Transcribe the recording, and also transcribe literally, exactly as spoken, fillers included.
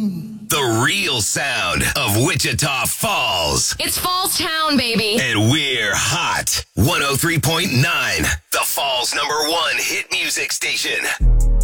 The real sound of Wichita Falls. It's Falls Town, baby. And we're hot. one oh three point nine, the Falls' number one hit music station.